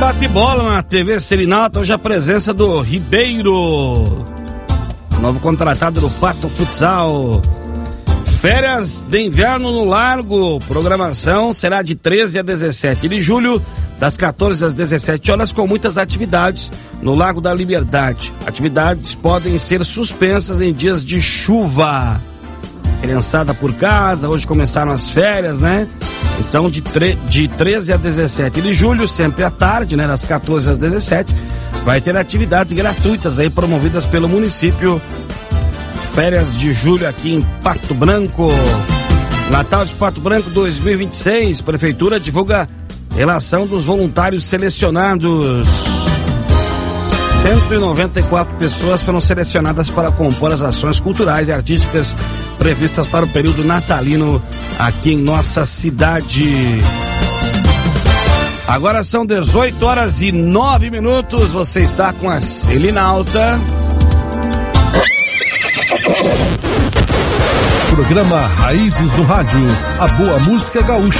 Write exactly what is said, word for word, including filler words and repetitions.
bate-bola na T V Serenata, hoje a presença do Ribeiro, novo contratado do Pato Futsal. Férias de inverno no Largo, programação será de treze a dezessete de julho, das quatorze às dezessete horas, com muitas atividades no Lago da Liberdade. Atividades podem ser suspensas em dias de chuva. Criançada por casa, hoje começaram as férias, né? Então, de, tre- de treze a dezessete de julho, sempre à tarde, né? Das quatorze às dezessete, vai ter atividades gratuitas aí promovidas pelo município. Férias de julho aqui em Pato Branco. Natal de Pato Branco dois mil e vinte e seis, Prefeitura divulga relação dos voluntários selecionados. cento e noventa e quatro pessoas foram selecionadas para compor as ações culturais e artísticas previstas para o período natalino aqui em nossa cidade. Agora são dezoito horas e nove minutos. Você está com a Selinalta. Programa Raízes do Rádio, a boa música gaúcha